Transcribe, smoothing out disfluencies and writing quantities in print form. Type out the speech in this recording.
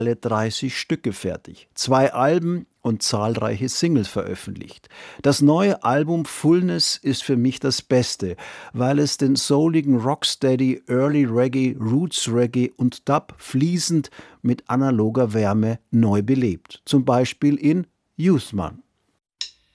alle 30 Stücke fertig, 2 Alben und zahlreiche Singles veröffentlicht. Das neue Album Fullness ist für mich das Beste, weil es den souligen Rocksteady, Early Reggae, Roots Reggae und Dub fließend mit analoger Wärme neu belebt. Zum Beispiel in Youthman.